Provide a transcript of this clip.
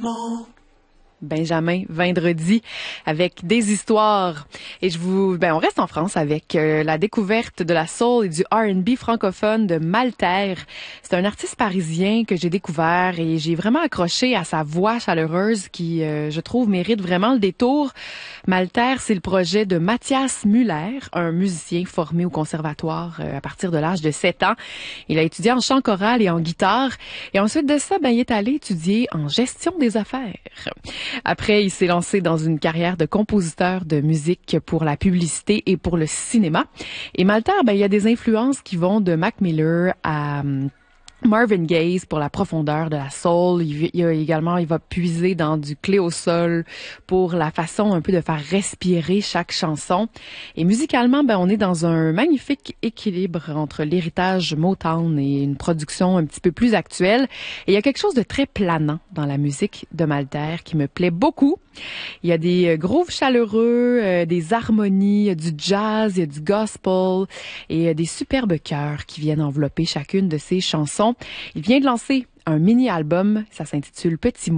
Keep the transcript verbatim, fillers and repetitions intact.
Benjamin Vendredi avec des histoires. Et je vous, ben on reste en France avec euh, la découverte de la soul et du R and B francophone de Malter. C'est un artiste parisien que j'ai découvert et j'ai vraiment accroché à sa voix chaleureuse qui, euh, je trouve, mérite vraiment le détour. Malter, c'est le projet de Mathias Muller, un musicien formé au conservatoire euh, à partir de l'âge de sept ans. Il a étudié en chant choral et en guitare. Et ensuite de ça, ben il est allé étudier en gestion des affaires. Après, il s'est lancé dans une carrière de compositeur de musique pour la publicité et pour le cinéma. Et Malter, ben, il y a des influences qui vont de Mac Miller à um, Marvin Gaye pour la profondeur de la soul. Il, il a également, il va puiser dans du clé au sol pour la façon un peu de faire respirer chaque chanson. Et musicalement, ben, on est dans un magnifique équilibre entre l'héritage Motown et une production un petit peu plus actuelle. Et il y a quelque chose de très planant dans la musique de Malter qui me plaît beaucoup. Il y a des grooves chaleureux, euh, des harmonies, il y a du jazz, il y a du gospel et euh, des superbes chœurs qui viennent envelopper chacune de ses chansons. Il vient de lancer un mini-album, ça s'intitule Petit Mot.